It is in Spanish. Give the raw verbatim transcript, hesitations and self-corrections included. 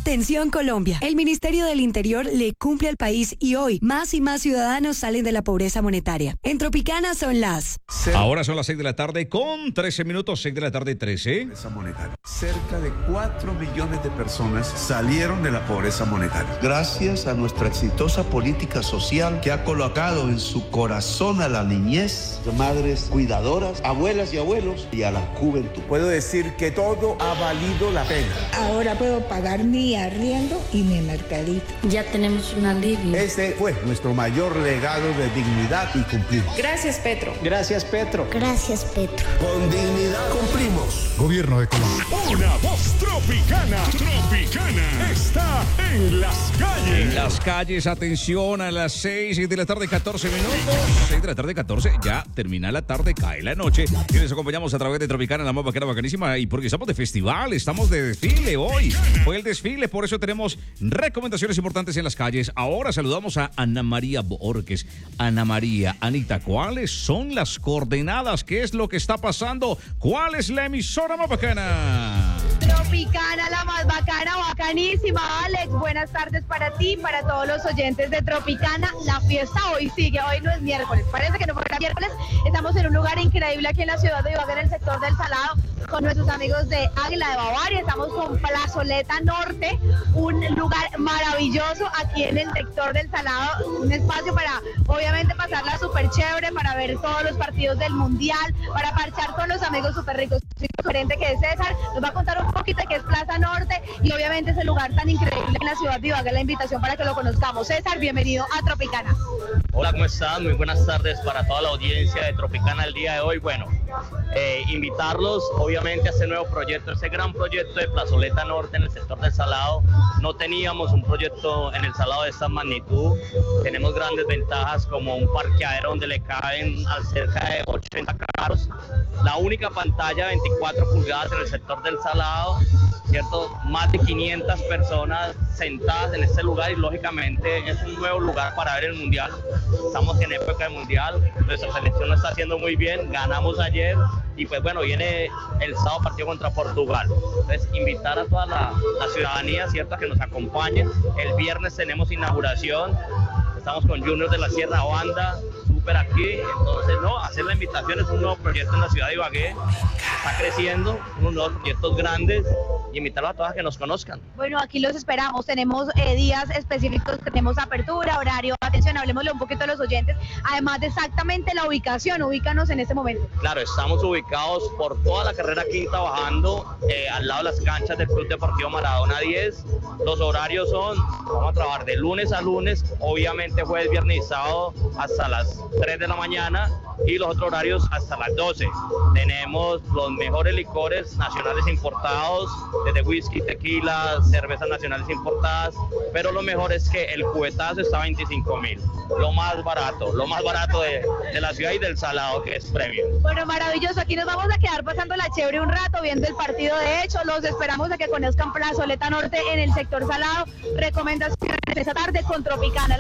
Atención Colombia, el Ministerio del Interior le cumple al país y hoy más y más ciudadanos salen de la pobreza monetaria. En Tropicana son las... Ahora son las seis de la tarde con trece minutos, seis de la tarde trece. Monetaria. Cerca de cuatro millones de personas salieron de la pobreza monetaria. Gracias a nuestra exitosa política social que ha colocado en su corazón a la niñez, madres cuidadoras, abuelas y abuelos y a la juventud. Puedo decir que todo ha valido la pena. Ahora puedo pagar mi arriendo y mi mercadito. Ya tenemos un alivio. Este fue nuestro mayor legado de dignidad y cumplimos. Gracias, Petro. Gracias, Petro. Gracias, Petro. Con dignidad cumplimos. Gobierno de Colombia. Una voz tropicana. Tropicana está en las calles. En las calles, atención, a las seis de la tarde, catorce minutos. seis de la tarde, catorce. Ya termina la tarde, cae la noche. Y les acompañamos a través de Tropicana, la más bacana, bacanísima. Y porque estamos de festival, estamos de desfile hoy. Fue el desfile, por eso tenemos recomendaciones importantes en las calles. Ahora saludamos a Ana María Borges. Ana María, Anita, ¿cuáles son las coordenadas? ¿Qué es lo que está pasando? ¿Cuál es la emisora más bacana? Tropicana, la más bacana, bacanísima, Alex. Buenas tardes para ti, para todos los oyentes de Tropicana. La fiesta hoy sigue, hoy no es miércoles. Parece que no fuera miércoles. Estamos en un lugar increíble aquí en la ciudad de Ibagué, en el sector del Salado, con nuestros amigos de Águila de Bavaria. Estamos con Plazoleta Norte, un lugar maravilloso aquí en el sector del Salado. Un espacio para, obviamente, pasarla súper chévere, para ver todos los partidos del Mundial, para parchar con los amigos súper ricos. El gerente, que es César, nos va a contar un poquito de qué es Plaza Norte y obviamente ese lugar tan increíble en la ciudad de Ibagué, la invitación para que lo conozcamos. César, bienvenido a Tropicana. Hola, ¿cómo están? Muy buenas tardes para toda la audiencia de Tropicana el día de hoy. Bueno, eh, invitarlos obviamente a este nuevo proyecto, este gran proyecto de Plazoleta Norte en el sector del Salado. No teníamos un proyecto en el Salado de esta magnitud. Tenemos grandes ventajas como un parqueadero donde le caben a cerca de ochenta carros. La única pantalla veinticuatro pulgadas en el sector del Salado, ¿cierto? Más de quinientas personas sentadas en este lugar y lógicamente es un nuevo lugar para ver el Mundial. Estamos en época de Mundial, nuestra selección lo está haciendo muy bien, ganamos ayer y pues bueno, viene el sábado partido contra Portugal. Entonces invitar a toda la, la ciudadanía, ¿cierto?, a que nos acompañen. El viernes tenemos inauguración, estamos con Junior de la Sierra Banda, súper aquí, entonces no, hacer la invitación. Es un nuevo proyecto en la ciudad de Ibagué, está creciendo, unos nuevos proyectos grandes, y invitarlos a todas a que nos conozcan. Bueno, aquí los esperamos, tenemos eh, días específicos, tenemos apertura, horario, atención, hablemosle un poquito a los oyentes, además de exactamente la ubicación, ubícanos en este momento. Claro, estamos ubicados por toda la carrera quinta bajando, eh, al lado de las canchas del Club Deportivo Maradona diez, los horarios son, vamos a trabajar de lunes a lunes, obviamente jueves, viernes y sábado hasta las tres de la mañana, y los otros horarios hasta las doce. Tenemos los mejores licores nacionales importados, desde whisky, tequila, cervezas nacionales importadas, pero lo mejor es que el cubetazo está a veinticinco mil, lo más barato, lo más barato de, de la ciudad y del Salado, que es premium. Bueno, maravilloso, aquí nos vamos a quedar pasando la chévere un rato, viendo el partido. De hecho, los esperamos a que conozcan Plazoleta Norte en el sector Salado. Recomendaciones esta tarde con Tropicana.